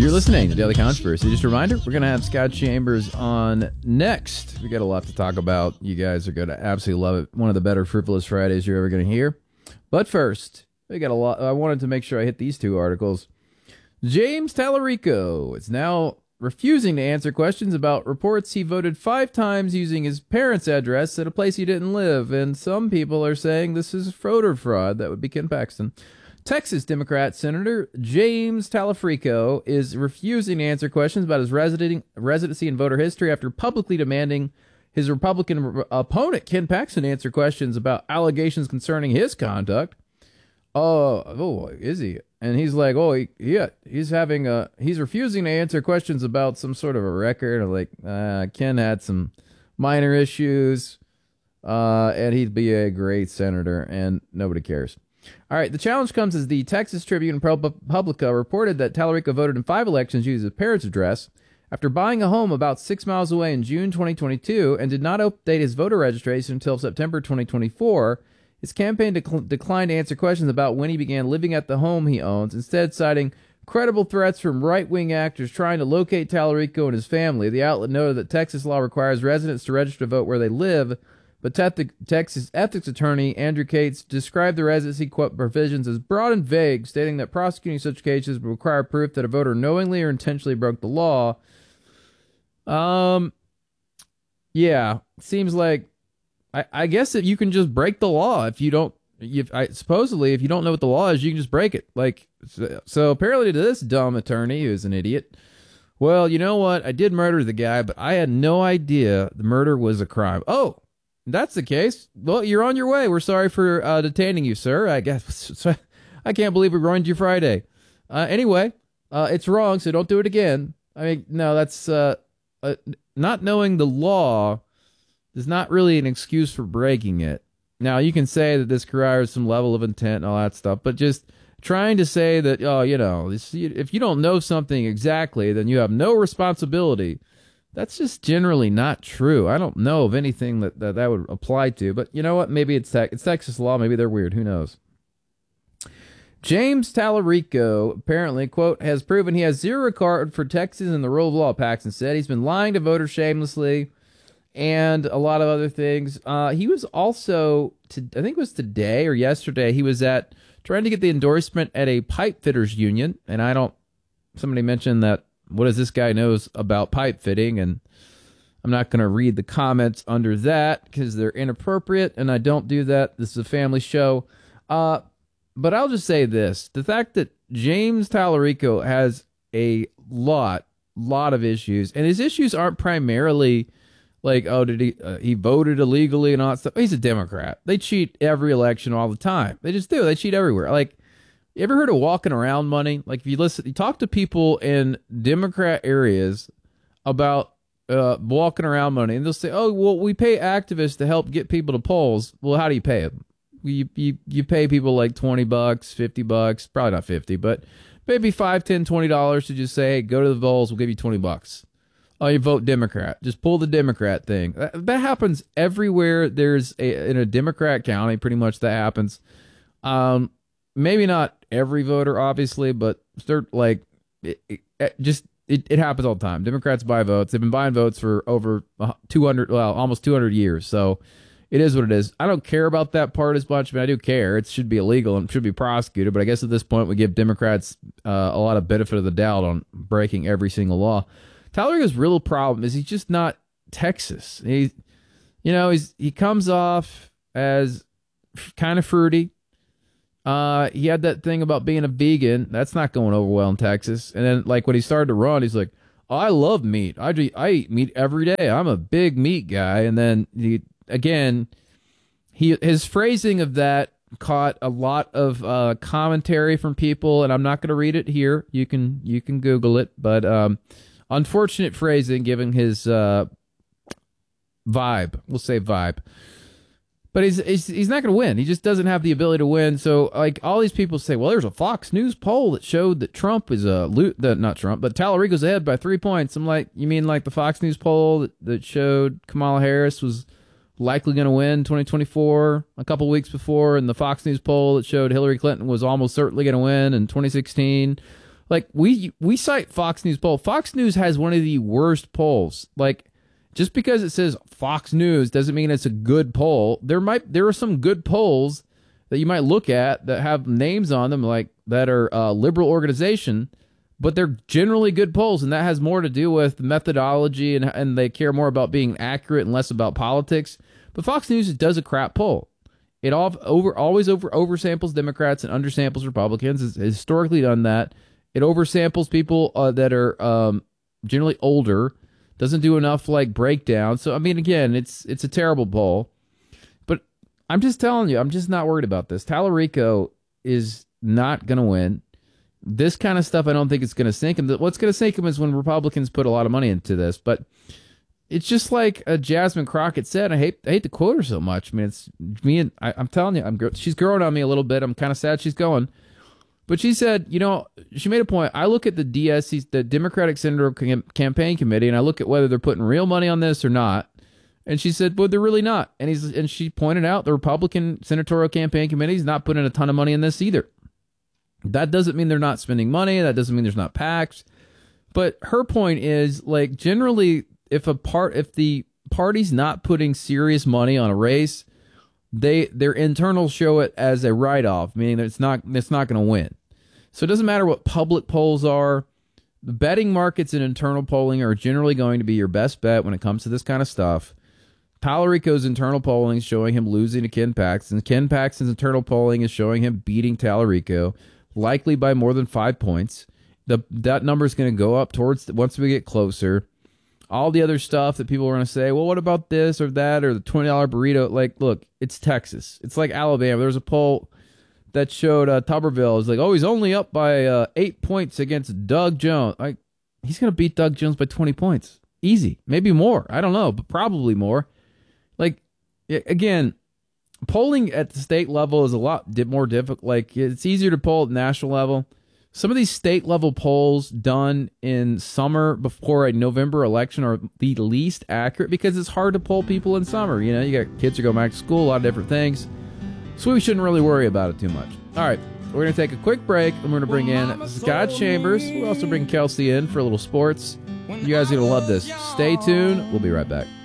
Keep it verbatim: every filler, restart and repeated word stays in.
You're listening to Daily Controversy. Just a reminder, we're going to have Scott Chambers on next. We got a lot to talk about. You guys are going to absolutely love it. One of the better Frivolous Fridays you're ever going to hear. But first, we got a lot. I wanted to make sure I hit these two articles. James Tallarico is now refusing to answer questions about reports he voted five times using his parents' address at a place he didn't live. And some people are saying this is voter fraud. That would be Ken Paxton. Texas Democrat Senator James Tallarico is refusing to answer questions about his residing, residency and voter history after publicly demanding his Republican opponent, Ken Paxton, answer questions about allegations concerning his conduct. Oh, oh, is he? And he's like, oh, he, yeah, he's having a, he's refusing to answer questions about some sort of a record. Like, uh, Ken had some minor issues, uh, and he'd be a great senator, and nobody cares. All right, the challenge comes as the Texas Tribune and ProPublica reported that Tallarico voted in five elections using his parents' address after buying a home about six miles away in June twenty twenty-two and did not update his voter registration until September twenty twenty-four. His campaign dec- declined to answer questions about when he began living at the home he owns, instead citing credible threats from right-wing actors trying to locate Tallarico and his family. The outlet noted that Texas law requires residents to register to vote where they live, but te- Texas ethics attorney Andrew Cates described the residency quote provisions as broad and vague, stating that prosecuting such cases would require proof that a voter knowingly or intentionally broke the law. Um, yeah, seems like I, I guess that you can just break the law if you don't. If I supposedly if you don't know what the law is, you can just break it. Like so, so apparently to this dumb attorney who's an idiot. Well, you know what? I did murder the guy, but I had no idea the murder was a crime. Oh. That's the case. Well, you're on your way. We're sorry for uh, detaining you, sir. I guess I can't believe we ruined your Friday. Uh, anyway, uh, it's wrong, so don't do it again. I mean, no, that's uh, uh, not knowing the law is not really an excuse for breaking it. Now, you can say that this requires some level of intent and all that stuff, but just trying to say that, oh, you know, this, if you don't know something exactly, then you have no responsibility. That's just generally not true. I don't know of anything that that, that would apply to, but you know what? Maybe it's, te- it's Texas law. Maybe they're weird. Who knows? James Tallarico apparently, quote, has proven he has zero regard for Texas and the rule of law, Paxton said. He's been lying to voters shamelessly and a lot of other things. Uh, he was also, to, I think it was today or yesterday, he was at trying to get the endorsement at a pipe fitters union, and I don't, somebody mentioned that, what does this guy knows about pipe fitting? And I'm not going to read the comments under that because they're inappropriate, and I don't do that. This is a family show. Uh, but I'll just say this. The fact that James Tallarico has a lot, lot of issues, and his issues aren't primarily like, oh, did he uh, he voted illegally and all that stuff. He's a Democrat. They cheat every election all the time. They just do. They cheat everywhere. Like, you ever heard of walking around money? Like, if you listen, you talk to people in Democrat areas about uh, walking around money, and they'll say, oh, well, we pay activists to help get people to polls. Well, how do you pay them? You, you, you pay people like twenty bucks, fifty bucks, probably not fifty, but maybe five, ten, twenty dollars to just say, hey, go to the polls, we'll give you twenty bucks. Oh, you vote Democrat. Just pull the Democrat thing. That, that happens everywhere. There's a, in a Democrat county, pretty much that happens. Um, maybe not every voter, obviously, but start like it, it, just it, it happens all the time. Democrats buy votes. They've been buying votes for over two hundred, well, almost two hundred years. So it is what it is. I don't care about that part as much. I mean, I do care. It should be illegal and should be prosecuted. But I guess at this point, we give Democrats uh, a lot of benefit of the doubt on breaking every single law. Tallarico's real problem is he's just not Texas. He, you know, he's he comes off as kind of fruity. Uh, he had that thing about being a vegan. That's not going over well in Texas. And then, like, when he started to run, he's like, oh, I love meat. I, do, I eat meat every day. I'm a big meat guy. And then, he, again, he his phrasing of that caught a lot of uh, commentary from people, and I'm not going to read it here. You can you can Google it. But um, unfortunate phrasing given his uh, vibe. We'll say vibe. But he's, he's he's not going to win. He just doesn't have the ability to win. So, like, all these people say, well, there's a Fox News poll that showed that Trump is a loot. That not Trump, but Tallarico's ahead by three points. I'm like, you mean like the Fox News poll that, that showed Kamala Harris was likely going to win twenty twenty-four a couple weeks before, and the Fox News poll that showed Hillary Clinton was almost certainly going to win in twenty sixteen? Like, we we cite Fox News poll. Fox News has one of the worst polls. Like, just because it says Fox News doesn't mean it's a good poll. There might there are some good polls that you might look at that have names on them, like that are uh, liberal organization, but they're generally good polls, and that has more to do with methodology, and and they care more about being accurate and less about politics. But Fox News does a crap poll. It all over always over oversamples Democrats and undersamples Republicans. It's historically done that. It oversamples people uh, that are um, generally older. Doesn't do enough like breakdown. So I mean, again, it's it's a terrible poll. But I'm just telling you, I'm just not worried about this. Tallarico is not going to win. This kind of stuff, I don't think it's going to sink him. What's going to sink him is when Republicans put a lot of money into this. But it's just like uh, Jasmine Crockett said. I hate I hate to quote her so much. I mean, it's me and I, I'm telling you, I'm she's growing on me a little bit. I'm kind of sad she's going. But she said, you know, she made a point. I look at the D S C, the Democratic Senator Campaign Committee, and I look at whether they're putting real money on this or not. And she said, well, they're really not. And he's and she pointed out the Republican Senatorial Campaign Committee is not putting a ton of money in this either. That doesn't mean they're not spending money. That doesn't mean there's not PACs. But her point is, like, generally, if a part, if the party's not putting serious money on a race, they their internals show it as a write-off, meaning that it's not it's not going to win. So it doesn't matter what public polls are. The betting markets and internal polling are generally going to be your best bet when it comes to this kind of stuff. Tallarico's internal polling is showing him losing to Ken Paxton. Ken Paxton's internal polling is showing him beating Tallarico, likely by more than five points. The that number is going to go up towards the, once we get closer. All the other stuff that people are going to say, well, what about this or that or the twenty dollar burrito? Like, look, it's Texas. It's like Alabama. There was a poll that showed uh, Tuberville is like, oh, he's only up by uh, eight points against Doug Jones. Like, he's going to beat Doug Jones by twenty points. Easy. Maybe more. I don't know, but probably more. Like, again, polling at the state level is a lot more difficult. Like, it's easier to poll at the national level. Some of these state level polls done in summer before a November election are the least accurate because it's hard to poll people in summer. You know, you got kids who go back to school, a lot of different things. So we shouldn't really worry about it too much. All right, we're going to take a quick break, and we're going to bring in Scott Chambers. We'll also bring Kelsey in for a little sports. You guys are going to love this. Stay tuned. We'll be right back.